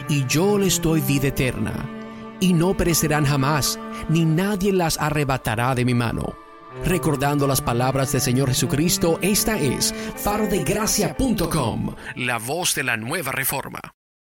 y yo les doy vida eterna, y no perecerán jamás, ni nadie las arrebatará de mi mano. Recordando las palabras del Señor Jesucristo, esta es farodegracia.com, la voz de la nueva reforma.